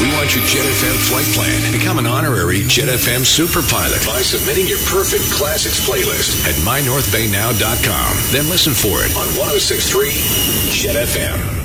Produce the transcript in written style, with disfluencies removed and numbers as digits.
We want your Jet FM flight plan. Become an honorary Jet FM super pilot by submitting your perfect classics playlist at mynorthbaynow.com. Then listen for it on 106.3 Jet FM.